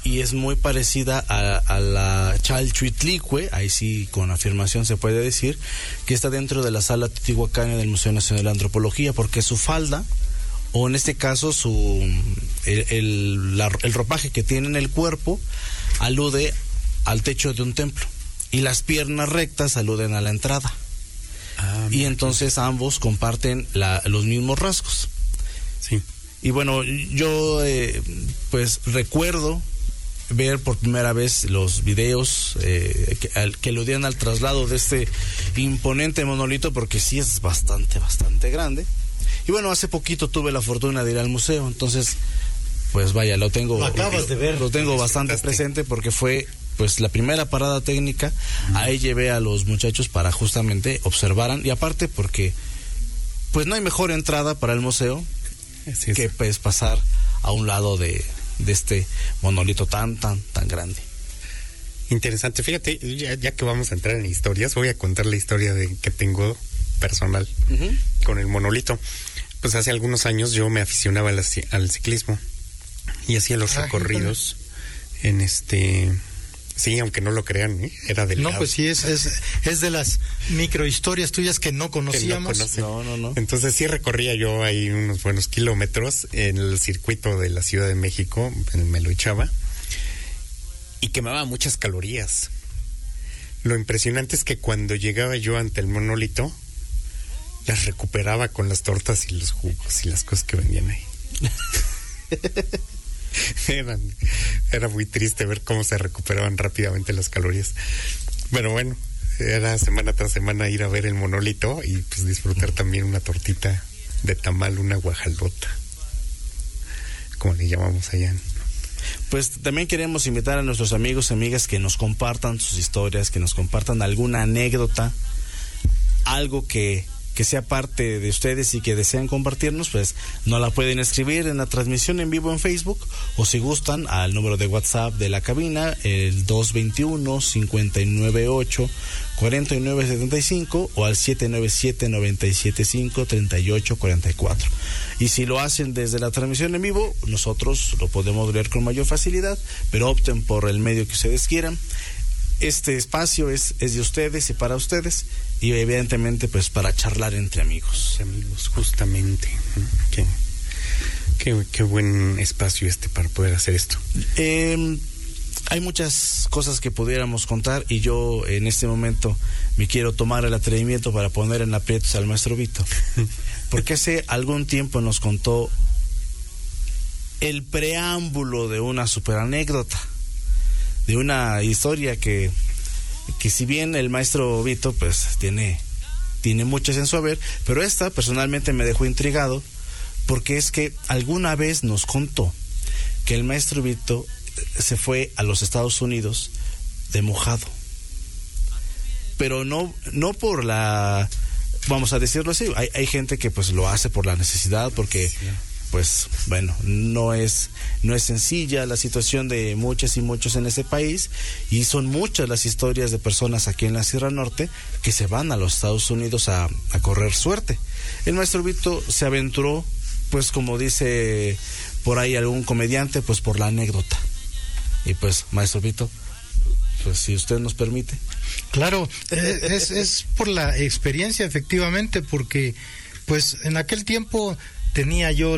y es muy parecida a la Chalchihuitlicue, ahí sí con afirmación se puede decir, que está dentro de la sala Teotihuacana del Museo Nacional de Antropología, porque su falda, o en este caso el ropaje que tiene en el cuerpo, alude al techo de un templo, y las piernas rectas aluden a la entrada. Y entonces ambos comparten los mismos rasgos. Sí. Y bueno, yo pues recuerdo ver por primera vez los videos que aludían al traslado de este imponente monolito, porque sí es bastante grande. Y bueno, hace poquito tuve la fortuna de ir al museo, entonces pues vaya, lo tengo bastante presente, porque fue pues la primera parada técnica. Ahí llevé a los muchachos para justamente observaran, y aparte porque pues no hay mejor entrada para el museo que pues pasar a un lado de este monolito tan grande. Interesante. Fíjate, ya que vamos a entrar en historias, voy a contar la historia que tengo personal con el monolito. Pues hace algunos años yo me aficionaba al ciclismo y hacía los recorridos en sí, aunque no lo crean, era del No, pues sí, es de las microhistorias tuyas que no conocíamos. No. Entonces sí recorría yo ahí unos buenos kilómetros en el circuito de la Ciudad de México, me lo echaba, y quemaba muchas calorías. Lo impresionante es que cuando llegaba yo ante el monolito, las recuperaba con las tortas y los jugos y las cosas que vendían ahí. Era muy triste ver cómo se recuperaban rápidamente las calorías. Pero bueno, era semana tras semana ir a ver el monolito y pues disfrutar también una tortita de tamal, una guajalota, como le llamamos allá. Pues también queremos invitar a nuestros amigos y amigas que nos compartan sus historias, que nos compartan alguna anécdota, algo que sea parte de ustedes y que desean compartirnos, pues nos la pueden escribir en la transmisión en vivo en Facebook, o si gustan al número de WhatsApp de la cabina, el 221-598-4975, o al 797-975-3844. Y si lo hacen desde la transmisión en vivo, nosotros lo podemos ver con mayor facilidad, pero opten por el medio que ustedes quieran. Este espacio es de ustedes y para ustedes, y evidentemente pues para charlar entre amigos. Justamente. Qué buen espacio para poder hacer esto. Hay muchas cosas que pudiéramos contar, y yo en este momento me quiero tomar el atrevimiento para poner en aprietos al maestro Vito, porque hace algún tiempo nos contó el preámbulo de una super anécdota, de una historia que si bien el maestro Vito pues tiene muchas en su haber, pero esta personalmente me dejó intrigado, porque es que alguna vez nos contó que el maestro Vito se fue a los Estados Unidos de mojado, pero no por vamos a decirlo así, hay gente que pues lo hace por la necesidad, porque pues bueno, no es sencilla la situación de muchas y muchos en ese país, y son muchas las historias de personas aquí en la Sierra Norte que se van a los Estados Unidos a correr suerte. El maestro Vito se aventuró, pues como dice por ahí algún comediante, pues por la anécdota. Y pues, maestro Vito, pues si usted nos permite. Claro, es por la experiencia, efectivamente, porque pues en aquel tiempo tenía yo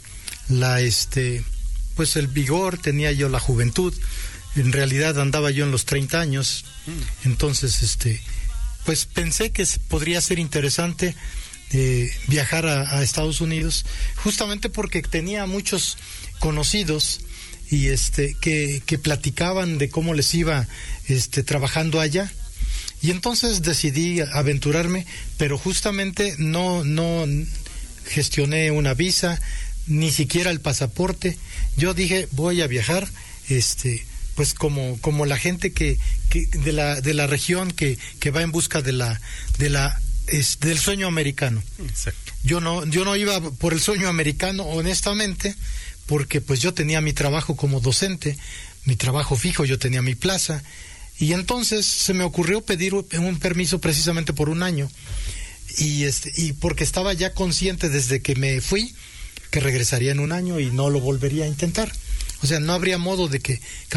pues el vigor, tenía yo la juventud. En realidad andaba yo en los 30 años. Entonces, pues pensé que podría ser interesante viajar a Estados Unidos, justamente porque tenía muchos conocidos y que platicaban de cómo les iba trabajando allá. Y entonces decidí aventurarme, pero justamente no gestioné una visa, ni siquiera el pasaporte. Yo dije, voy a viajar, pues como la gente que de la región que va en busca del sueño americano. Exacto. Yo no iba por el sueño americano, honestamente, porque pues yo tenía mi trabajo como docente, mi trabajo fijo, yo tenía mi plaza, y entonces se me ocurrió pedir un permiso precisamente por un año. Y porque estaba ya consciente desde que me fui que regresaría en un año y no lo volvería a intentar. O sea, no habría modo de que